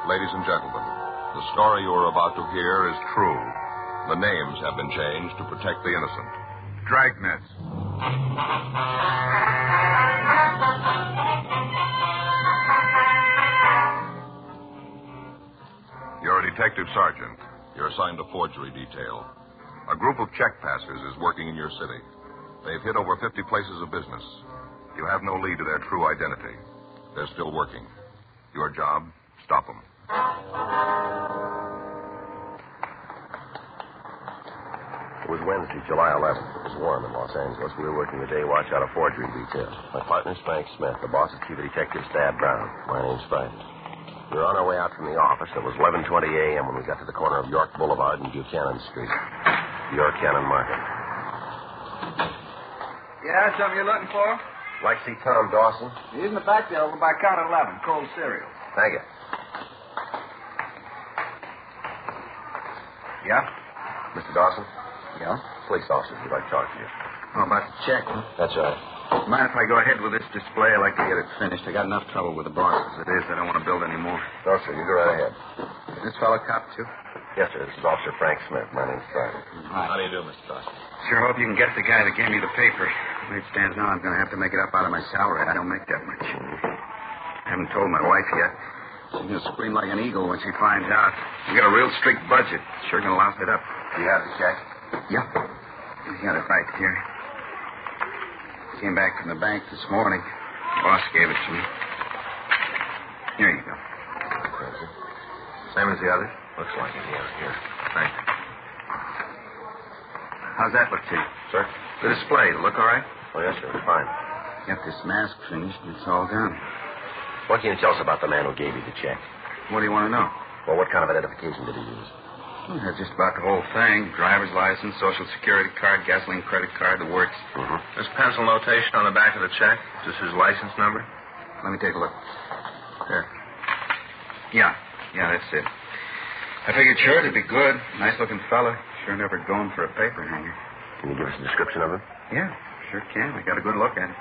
Ladies and gentlemen, the story you are about to hear is true. The names have been changed to protect the innocent. Dragnets. You're a detective sergeant. You're assigned to forgery detail. A group of check passers is working in your city. They've hit over 50 places of business. You have no lead to their true identity. They're still working. Your job, stop them. It was Wednesday, July 11th. It was warm in Los Angeles. We were working the day watch out of forgery detail. My partner's Frank Smith. The boss is Chief Detective Stab Brown. My name's Frank. We were on our way out from the office. It was 11:20 a.m. when we got to the corner of York Boulevard and Buchanan Street. The York Cannon Market. Yeah, something you're looking for? Like to see Tom Dawson? He's in the back there over by counter 11, cold cereal. Thank you. Yeah? Mr. Dawson? Yeah? Police officers would like to talk to you. Oh, about the check, huh? That's right. Mind if I go ahead with this display? I'd like to get it finished. I got enough trouble with the boss as it is. I don't want to build any more. No, sir. You go right ahead. This fellow cop, too? Yes, sir. This is Officer Frank Smith. My name's Frank. Hi. How do you do, Mr. Dawson? Sure hope you can get the guy that gave me the paper. The way it stands now, I'm going to have to make it up out of my salary. I don't make that much. I haven't told my wife yet. She's going to scream like an eagle when she finds out. We got a real strict budget. Sure going to louse it up. Do you have the check? Yeah. I got it right here. Came back from the bank this morning. Boss gave it to me. Here you go. Thank you. Same as the others? Looks like it, yeah. Here. Thank you. How's that look to you? Sir? The display, look all right? Oh, yes, sir. It's fine. Got this mask finished and it's all done. What can you tell us about the man who gave you the check? What do you want to know? Well, what kind of identification did he use? Well, just about the whole thing. Driver's license, social security card, gasoline credit card, the works. Mm-hmm. There's pencil notation on the back of the check. Is this his license number? Let me take a look. There. Yeah, that's it. I figured sure it'd be good. Nice-looking fella. Sure never going for a paper hanger. Can you give us a description of him? Yeah, sure can. I got a good look at it.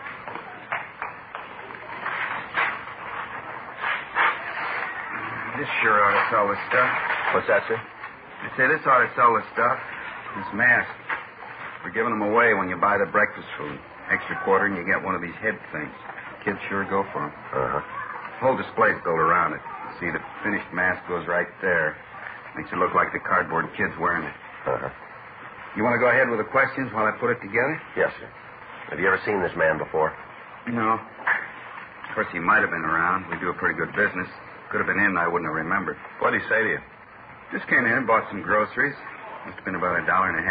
This sure ought to sell this stuff. What's that, sir? I say this ought to sell this stuff. This mask. We're giving them away when you buy the breakfast food. Extra quarter and you get one of these head things. Kids sure go for them. Uh-huh. The whole display's built around it. See, the finished mask goes right there. Makes it look like the cardboard kid's wearing it. Uh-huh. You want to go ahead with the questions while I put it together? Yes, sir. Have you ever seen this man before? No. Of course, he might have been around. We do a pretty good business. Could have been in, I wouldn't have remembered. What'd he say to you? Just came in, bought some groceries. Must have been about $1.50.